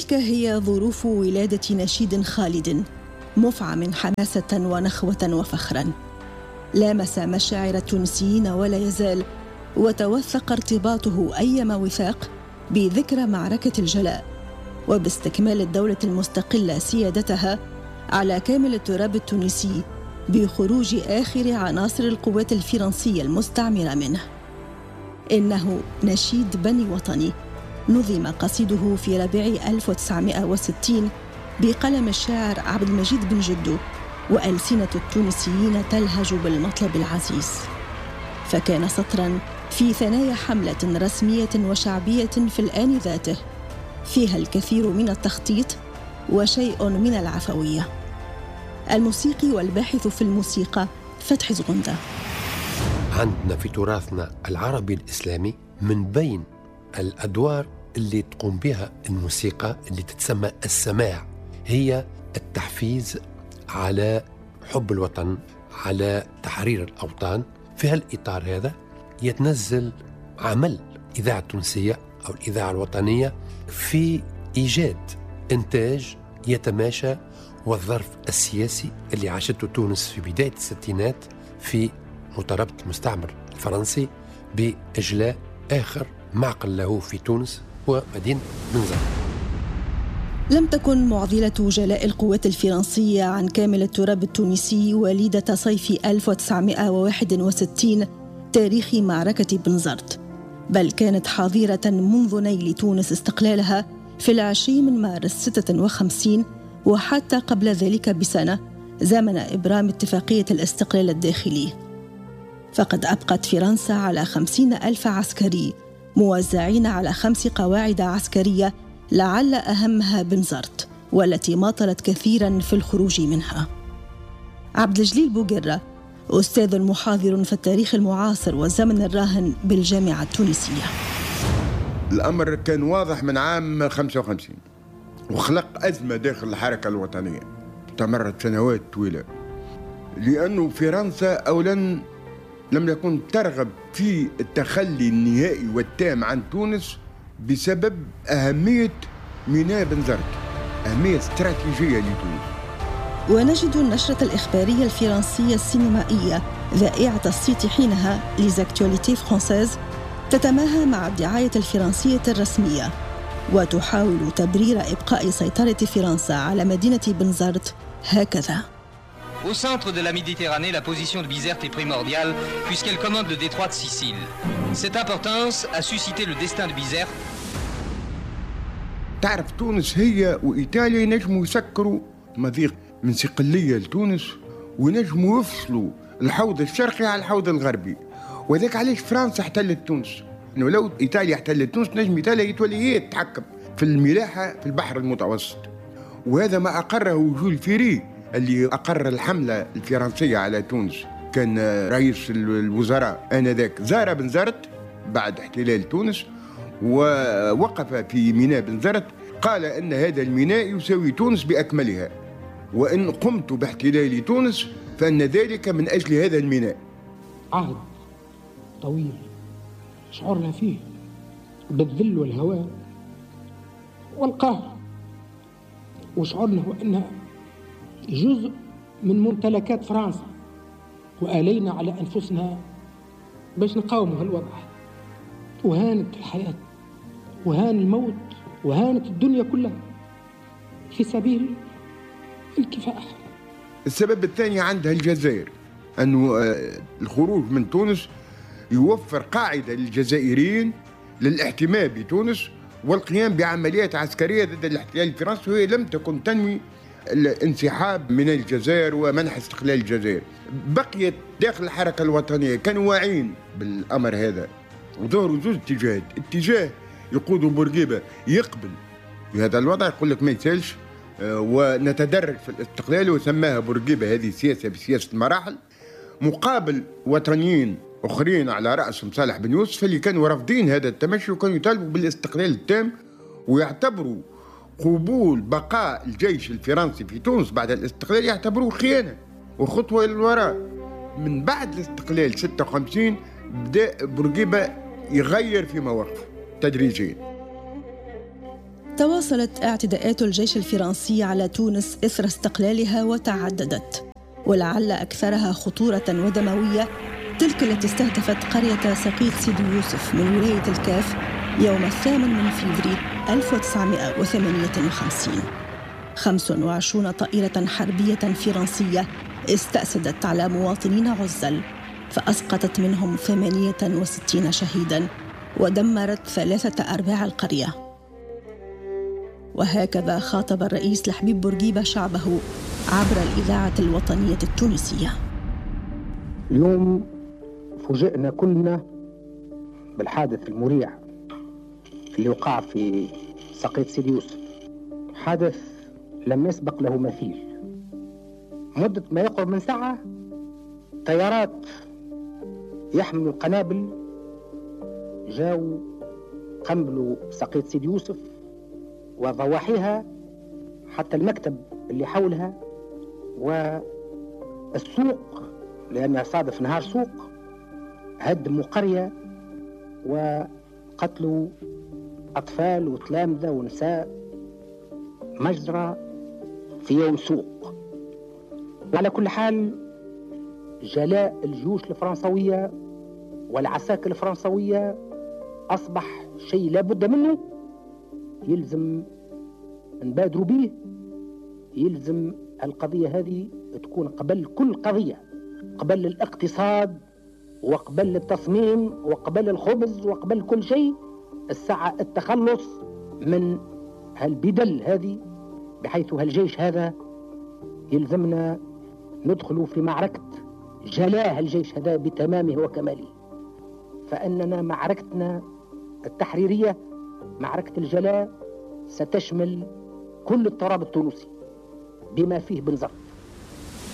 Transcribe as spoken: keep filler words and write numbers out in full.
تلك هي ظروف ولادة نشيد خالد مفعم حماسة ونخوة وفخراً، لامس مشاعر التونسيين ولا يزال، وتوثق ارتباطه أيما وثاق بذكرى معركة الجلاء وباستكمال الدولة المستقلة سيادتها على كامل التراب التونسي بخروج آخر عناصر القوات الفرنسية المستعمرة منه. إنه نشيد بني وطني نظم قصيده في ربيع ألف وتسعمائة وستين بقلم الشاعر عبد المجيد بن جدو، وألسنة التونسيين تلهج بالمطلب العزيز، فكان سطراً في ثنايا حملة رسمية وشعبية في الآن ذاته فيها الكثير من التخطيط وشيء من العفوية. الموسيقي والباحث في الموسيقى فتحي زغندة. عندنا في تراثنا العربي الإسلامي من بين الأدوار اللي تقوم بها الموسيقى اللي تتسمى السماع هي التحفيز على حب الوطن، على تحرير الأوطان. في هالإطار هذا يتنزل عمل إذاعة تونسية أو الإذاعة الوطنية في إيجاد إنتاج يتماشى والظرف السياسي اللي عاشته تونس في بداية الستينات في مطاربة المستعمر الفرنسي بإجلاء آخر معقل له في تونس ومدينة بنزرت. لم تكن معضلة جلاء القوات الفرنسية عن كامل التراب التونسي وليدة صيف ألف وتسعمائة وواحد وستين تاريخ معركة بنزرت، بل كانت حاضرة منذ نيل تونس استقلالها في العشرين من مارس ستة وخمسين، وحتى قبل ذلك بسنة زمن إبرام اتفاقية الاستقلال الداخلي. فقد أبقت فرنسا على خمسين ألف عسكري موزعين على خمس قواعد عسكرية، لعل أهمها بنزرت والتي ماطلت كثيراً في الخروج منها. عبد الجليل بوقرة أستاذ محاضر في التاريخ المعاصر والزمن الراهن بالجامعة التونسية. الأمر كان واضح من عام خمسة وخمسين وخلق أزمة داخل الحركة الوطنية استمرت سنوات طويلة، لأنه فرنسا أولاً لم يكن ترغب في التخلي النهائي والتام عن تونس بسبب أهمية ميناء بنزرت، أهمية استراتيجية لتونس. ونجد النشرة الإخبارية الفرنسية السينمائية ذائعة الصيت حينها Les Actualités Françaises تتماهى مع الدعاية الفرنسية الرسمية وتحاول تبرير إبقاء سيطرة فرنسا على مدينة بنزرت هكذا: Au centre de la Méditerranée, la position de Bizerte est primordiale puisqu'elle commande le détroit de Sicile. Cette importance a suscité le destin de Bizerte. تعرف تونس هي وإيطاليا ينجموا يسكروا مضيق من صقلية لتونس وينجموا يفصلوا الحوض الشرقي على الحوض الغربي، وذاك علاش فرنسا احتلت تونس. إنه لو إيطاليا احتلت تونس نجم إيطاليا يتولي هي تتحكم في الملاحة في البحر المتوسط. وهذا ما أقره جول فيري اللي أقر الحملة الفرنسية على تونس، كان رئيس الوزراء آنذاك زار بنزرت بعد احتلال تونس ووقف في ميناء بنزرت، قال أن هذا الميناء يساوي تونس بأكملها، وإن قمت باحتلال تونس فإن ذلك من أجل هذا الميناء. عهد طويل شعرنا فيه بالذل والهوان والقهر، وشعرنا هو أنها جزء من ممتلكات فرنسا، وآلينا على أنفسنا باش نقاوم هالوضع. وهانت الحياة وهان الموت وهانت الدنيا كلها في سبيل الكفاح. السبب الثاني عندها الجزائر، أنه الخروج من تونس يوفر قاعدة للجزائريين للاحتماء بتونس والقيام بعمليات عسكرية ضد الاحتلال الفرنسي، وهي لم تكن تنوي الانسحاب من الجزائر ومنح استقلال الجزائر. بقيت داخل الحركة الوطنية كانوا واعين بالأمر هذا، وظهروا زوج اتجاهات. اتجاه يقودوا بورقيبة يقبل بهذا الوضع، يقول لك ما يسالش ونتدرج في الاستقلال، وسماها بورقيبة هذه سياسة بسياسة المراحل، مقابل وطنيين أخرين على رأسهم صالح بن يوسف اللي كانوا رافضين هذا التمشي وكانوا يطالبوا بالاستقلال التام، ويعتبروا قبول بقاء الجيش الفرنسي في تونس بعد الاستقلال يعتبروه خيانة وخطوة للوراء. من بعد الاستقلال ستة وخمسين بدأ بورقيبة يغير في مواقفه تدريجيا. تواصلت اعتداءات الجيش الفرنسي على تونس إثر استقلالها وتعددت، ولعل أكثرها خطورة ودموية تلك التي استهدفت قرية سقيط سيدي يوسف من ولاية الكاف يوم الثامن من فيفري ألف وتسعمائة وثمانية وخمسين. خمس وعشرون طائرة حربية فرنسية استأسدت على مواطنين عزل، فأسقطت منهم ثمانية وستين شهيداً ودمرت ثلاثة أرباع القرية. وهكذا خاطب الرئيس لحبيب بورقيبة شعبه عبر الإذاعة الوطنية التونسية. اليوم فوجئنا كلنا بالحادث المريع اللي وقع في سقيط سيدي يوسف، حادث لم يسبق له مثيل. مدة ما يقرب من ساعة طيارات يحملوا القنابل جاوا قنبلوا سقيط سيدي يوسف وضواحيها حتى المكتب اللي حولها والسوق، لأنها صادف نهار سوق. هدموا قرية وقتلوا أطفال وتلامذة ونساء، مجزرة في يوم سوق. على كل حال جلاء الجيوش الفرنسوية والعساكر الفرنسوية أصبح شيء لابد منه، يلزم نبادروا به. يلزم القضية هذه تكون قبل كل قضية، قبل الاقتصاد وقبل التصميم وقبل الخبز وقبل كل شيء. الساعة التخلص من هالبدل هذه، بحيث هالجيش هذا يلزمنا ندخل في معركة جلاء الجيش هذا بتمامه وكماله. فإننا معركتنا التحريرية، معركة الجلاء، ستشمل كل التراب التونسي بما فيه بنزرت.